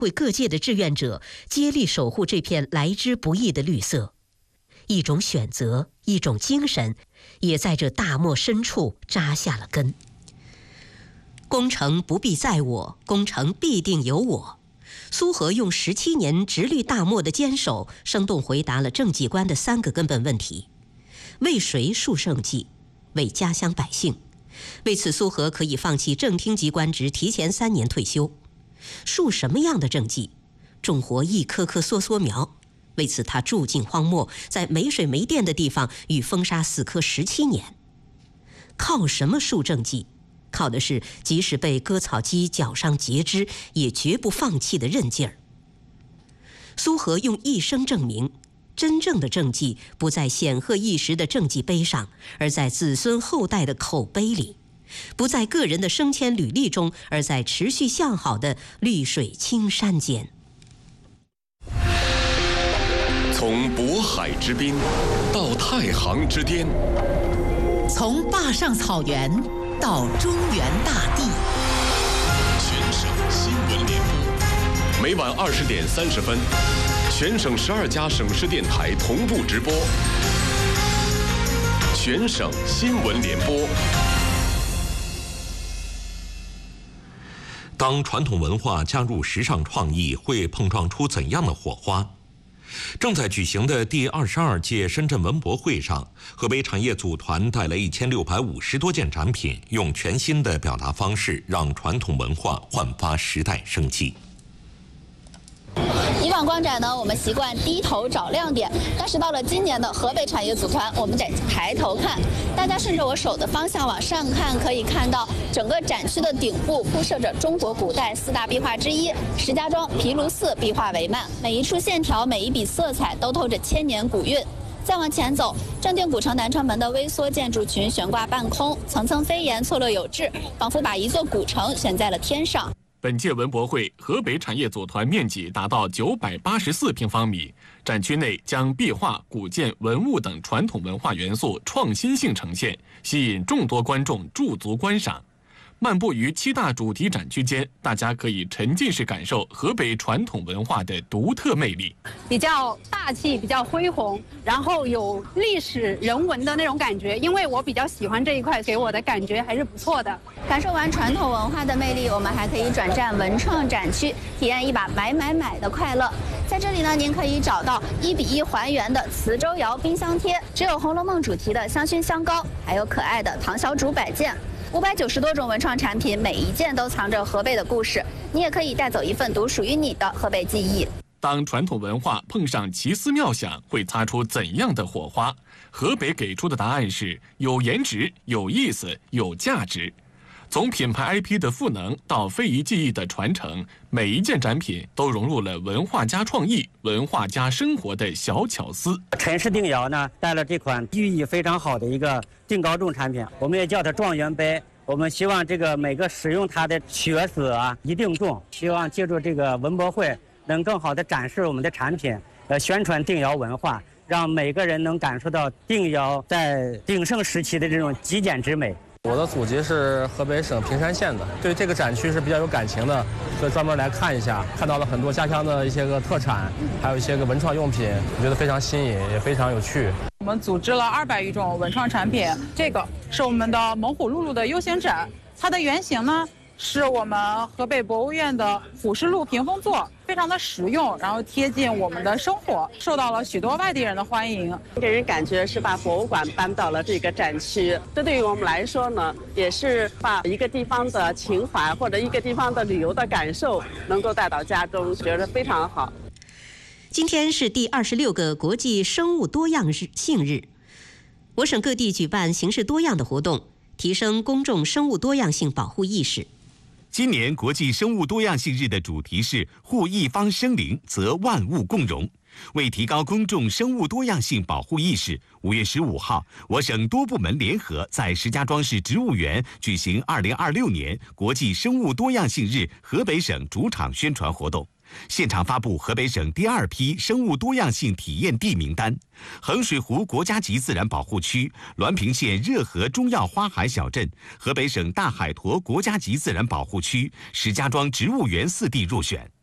为各界的志愿者接力守护这片来之不易的绿色，一种选择，一种精神，也在这大漠深处扎下了根。工程不必在我，工程必定有我。苏荷用17年直绿大漠的坚守，生动回答了政绩观的3个根本问题：为谁树政绩？为家乡百姓。为此，苏荷可以放弃正厅级官职，提前3年退休。树什么样的政绩？种活一棵棵梭梭苗。为此，他住进荒漠，在没水没电的地方与风沙死磕17年。靠什么树政绩？靠的是即使被割草机绞伤截肢，也绝不放弃的韧劲儿。苏荷用一生证明，真正的政绩不在显赫一时的政绩碑上，而在子孙后代的口碑里；不在个人的升迁履历中，而在持续向好的绿水青山间。 从渤海之滨到太行之巅， 从坝上草原到中原大地， 全省新闻联播，每晚20点30分，全省12家省市电台同步直播。全省新闻联播。 当传统文化加入时尚创意，会碰撞出怎样的火花？正在举行的第22届深圳文博会上，河北产业组团带来1650多件展品，用全新的表达方式，让传统文化焕发时代生机。 以往逛展呢，我们习惯低头找亮点，但是到了今年的河北产业组团，我们得抬头看。大家顺着我手的方向往上看，可以看到整个展区的顶部铺设着中国古代4大壁画之一石家庄毗卢寺壁画帷幔，每一处线条、每一笔色彩都透着千年古韵。再往前走，正定古城南城门的微缩建筑群悬挂半空，层层飞檐，错落有致，仿佛把一座古城悬在了天上。 本届文博会河北产业组团面积达到984平方米，展区内将壁画、古建、文物等传统文化元素创新性呈现，吸引众多观众驻足观赏。漫步于7大主题展区间，大家可以沉浸式感受河北传统文化的独特魅力。 比较大气，比较恢宏，然后有历史人文的那种感觉。因为我比较喜欢这一块，给我的感觉还是不错的。 感受完传统文化的魅力，我们还可以转战文创展区，体验一把买的快乐。在这里呢，您可以找到1比1还原的磁州窑冰箱贴，只有《红楼梦》主题的香薰香膏，还有可爱的唐小主摆件。590多种文创产品，每一件都藏着河北的故事。你也可以带走一份独属于你的河北记忆。 当传统文化碰上奇思妙想，会擦出怎样的火花？河北给出的答案是有颜值、有意思、有价值。从品牌 IP 的赋能到非遗技艺的传承，每一件展品都融入了文化加创意、文化加生活的小巧思。 陈氏定窑呢，带了这款寓意非常好的一个定高重产品，我们也叫它状元杯。我们希望这个每个使用它的学子啊一定重，希望借助这个文博会，能更好的展示我们的产品，宣传定窑文化，让每个人能感受到定窑在鼎盛时期的这种极简之美。 我的祖籍是河北省平山县的，对这个展区是比较有感情的，所以专门来看一下，看到了很多家乡的一些个特产，还有一些个文创用品，我觉得非常新颖，也非常有趣。 我们组织了200余种文创产品，这个是我们的猛虎露露的 U 型枕，它的原型呢是我们河北博物院的虎式鹿屏风座，非常的实用，然后贴近我们的生活，受到了许多外地人的欢迎。 给人感觉是把博物馆搬到了这个展区，这对于我们来说呢，也是把一个地方的情怀或者一个地方的旅游的感受能够带到家中，觉得非常好。 今天是第26个国际生物多样性日，我省各地举办形式多样的活动，提升公众生物多样性保护意识。 今年国际生物多样性日的主题是护一方生灵，则万物共荣。为提高公众生物多样性保护意识，5月15号，我省多部门联合在石家庄市植物园举行2026年国际生物多样性日河北省主场宣传活动。现场发布河北省第2批生物多样性体验地名单，衡水湖国家级自然保护区、滦平县热河中药花海小镇、河北省大海坨国家级自然保护区、石家庄植物园4地入选。